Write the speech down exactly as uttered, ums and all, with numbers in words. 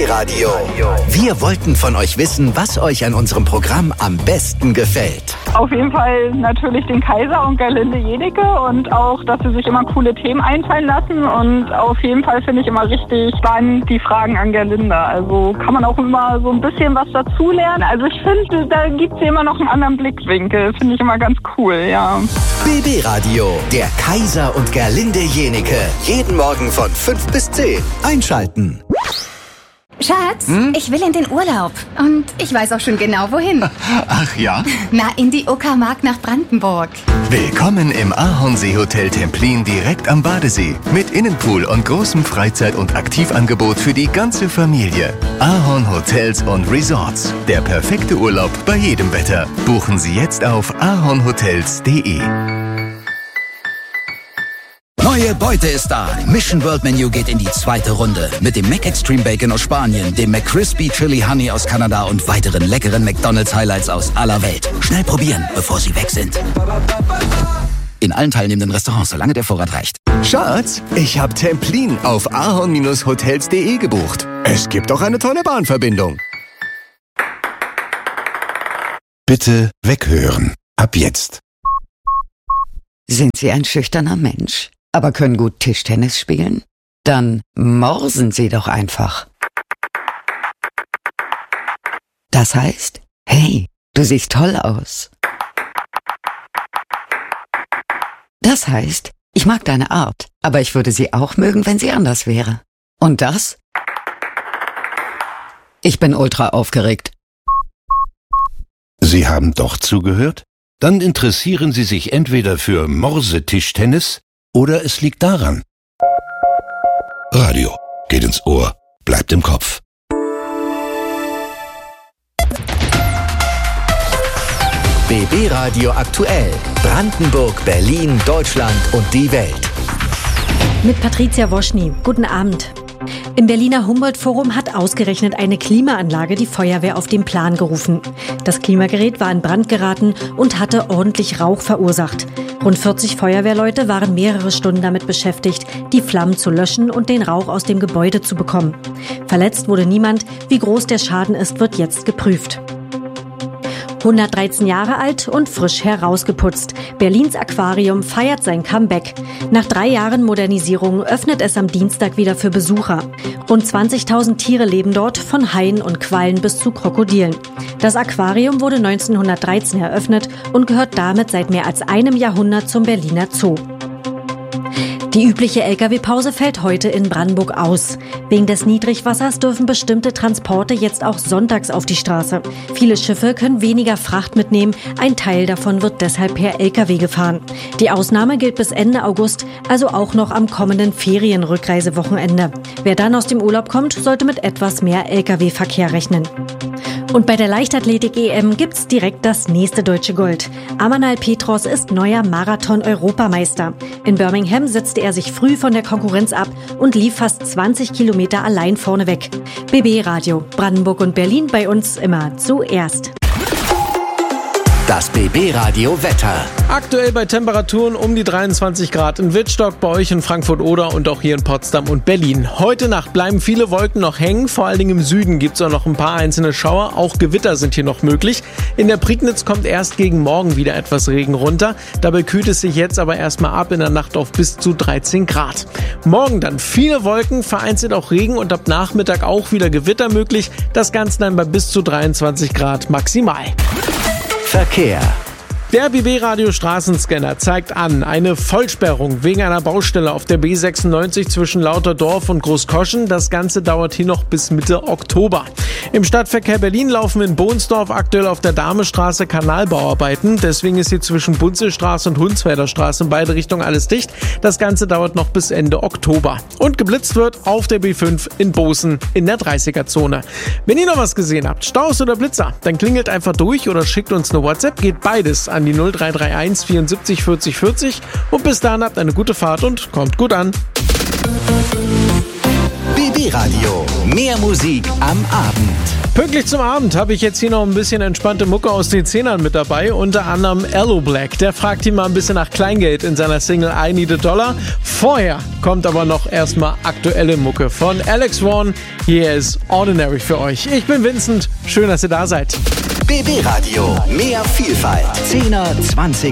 B Radio. Wir wollten von euch wissen, was euch an unserem Programm am besten gefällt. Auf jeden Fall natürlich den Kaiser und Gerlinde Jenecke und auch, dass sie sich immer coole Themen einfallen lassen. Und auf jeden Fall finde ich immer richtig spannend die Fragen an Gerlinde. Also kann man auch immer so ein bisschen was dazulernen. Also ich finde, da gibt es immer noch einen anderen Blickwinkel. Finde ich immer ganz cool, ja. B B Radio, der Kaiser und Gerlinde Jenecke. Jeden Morgen von fünf bis zehn. Einschalten. Schatz, Hm? ich will in den Urlaub. Und ich weiß auch schon genau, wohin. Ach ja? Na, in die Uckermark nach Brandenburg. Willkommen im Ahornsee Hotel Templin direkt am Badesee. Mit Innenpool und großem Freizeit- und Aktivangebot für die ganze Familie. Ahorn Hotels und Resorts. Der perfekte Urlaub bei jedem Wetter. Buchen Sie jetzt auf ahornhotels punkt de. Neue Beute ist da. Mission World Menu geht in die zweite Runde. Mit dem Mac Extreme Bacon aus Spanien, dem McCrispy Chili Honey aus Kanada und weiteren leckeren McDonald's Highlights aus aller Welt. Schnell probieren, bevor sie weg sind. In allen teilnehmenden Restaurants, solange der Vorrat reicht. Schatz, ich habe Templin auf ahorn Bindestrich hotels punkt de gebucht. Es gibt auch eine tolle Bahnverbindung. Bitte weghören. Ab jetzt. Sind Sie ein schüchterner Mensch, aber können gut Tischtennis spielen? Dann morsen Sie doch einfach. Das heißt, hey, du siehst toll aus. Das heißt, ich mag deine Art, aber ich würde sie auch mögen, wenn sie anders wäre. Und das? Ich bin ultra aufgeregt. Sie haben doch zugehört? Dann interessieren Sie sich entweder für Morse-Tischtennis oder es liegt daran. Radio geht ins Ohr, bleibt im Kopf. B B Radio aktuell. Brandenburg, Berlin, Deutschland und die Welt. Mit Patricia Woschny. Guten Abend. Im Berliner Humboldt-Forum hat ausgerechnet eine Klimaanlage die Feuerwehr auf den Plan gerufen. Das Klimagerät war in Brand geraten und hatte ordentlich Rauch verursacht. Rund vierzig Feuerwehrleute waren mehrere Stunden damit beschäftigt, die Flammen zu löschen und den Rauch aus dem Gebäude zu bekommen. Verletzt wurde niemand. Wie groß der Schaden ist, wird jetzt geprüft. hundertdreizehn Jahre alt und frisch herausgeputzt. Berlins Aquarium feiert sein Comeback. Nach drei Jahren Modernisierung öffnet es am Dienstag wieder für Besucher. Rund zwanzigtausend Tiere leben dort, von Haien und Quallen bis zu Krokodilen. Das Aquarium wurde neunzehnhundertdreizehn eröffnet und gehört damit seit mehr als einem Jahrhundert zum Berliner Zoo. Die übliche L K W-Pause fällt heute in Brandenburg aus. Wegen des Niedrigwassers dürfen bestimmte Transporte jetzt auch sonntags auf die Straße. Viele Schiffe können weniger Fracht mitnehmen, ein Teil davon wird deshalb per L K W gefahren. Die Ausnahme gilt bis Ende August, also auch noch am kommenden Ferienrückreisewochenende. Wer dann aus dem Urlaub kommt, sollte mit etwas mehr L K W-Verkehr rechnen. Und bei der Leichtathletik-E M gibt's direkt das nächste deutsche Gold. Amanal Petros ist neuer Marathon-Europameister. In Birmingham setzte er sich früh von der Konkurrenz ab und lief fast zwanzig Kilometer allein vorneweg. B B Radio, Brandenburg und Berlin, bei uns immer zuerst. Das B B Radio Wetter. Aktuell bei Temperaturen um die dreiundzwanzig Grad in Wittstock, bei euch in Frankfurt-Oder und auch hier in Potsdam und Berlin. Heute Nacht bleiben viele Wolken noch hängen, vor allen Dingen im Süden gibt es auch noch ein paar einzelne Schauer, auch Gewitter sind hier noch möglich. In der Prignitz kommt erst gegen morgen wieder etwas Regen runter, dabei kühlt es sich jetzt aber erstmal ab in der Nacht auf bis zu dreizehn Grad. Morgen dann viele Wolken, vereinzelt auch Regen und ab Nachmittag auch wieder Gewitter möglich, das Ganze dann bei bis zu dreiundzwanzig Grad maximal. Verkehr. Der B B-Radio Straßenscanner zeigt an, eine Vollsperrung wegen einer Baustelle auf der B sechsundneunzig zwischen Lauterdorf und Großkoschen. Das Ganze dauert hier noch bis Mitte Oktober. Im Stadtverkehr Berlin laufen in Bohnsdorf aktuell auf der Damestraße Kanalbauarbeiten. Deswegen ist hier zwischen Bunzelstraße und Hunsfelder Straße in beide Richtungen alles dicht. Das Ganze dauert noch bis Ende Oktober. Und geblitzt wird auf der B fünf in Bosen in der dreißiger-Zone. Wenn ihr noch was gesehen habt, Staus oder Blitzer, dann klingelt einfach durch oder schickt uns eine WhatsApp. Geht beides an die null drei drei eins vierundsiebzig vierzig vierzig und bis dahin habt eine gute Fahrt und kommt gut an. B B Radio. Mehr Musik am Abend. Pünktlich zum Abend habe ich jetzt hier noch ein bisschen entspannte Mucke aus den Zehnern mit dabei. Unter anderem Aloe Blacc. Der fragt ihn mal ein bisschen nach Kleingeld in seiner Single I Need a Dollar. Vorher kommt aber noch erstmal aktuelle Mucke von Alex Warren. Hier ist Ordinary für euch. Ich bin Vincent. Schön, dass ihr da seid. B B Radio. Mehr Vielfalt. Zehner, zwanziger